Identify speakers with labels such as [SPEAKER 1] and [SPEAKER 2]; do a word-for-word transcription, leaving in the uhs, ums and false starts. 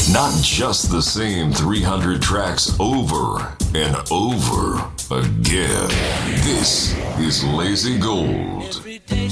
[SPEAKER 1] Not just the same three hundred tracks over and over again. This is Lazy Gold.